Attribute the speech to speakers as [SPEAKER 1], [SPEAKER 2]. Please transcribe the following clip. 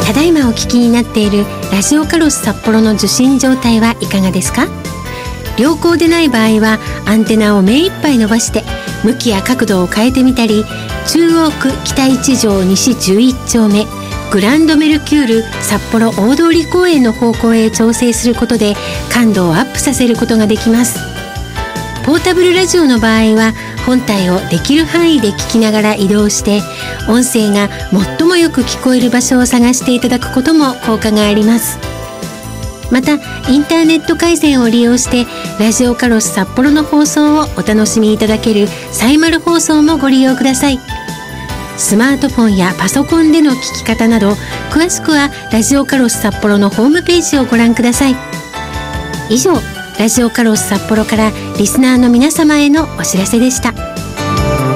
[SPEAKER 1] ただいまお聞きになっているラジオカロス札幌の受信状態はいかがですか？良好でない場合はアンテナを目いっぱい伸ばして向きや角度を変えてみたり、中央区北一条西11丁目グランドメルキュール札幌大通公園の方向へ調整することで感度をアップさせることができます。ポータブルラジオの場合は本体をできる範囲で聞きながら移動して音声が最もよく聞こえる場所を探していただくことも効果があります。またインターネット回線を利用してラジオカロス札幌の放送をお楽しみいただけるサイマル放送もご利用ください。スマートフォンやパソコンでの聞き方など詳しくはラジオカロス札幌のホームページをご覧ください。以上、ラジオカロス札幌からリスナーの皆様へのお知らせでした。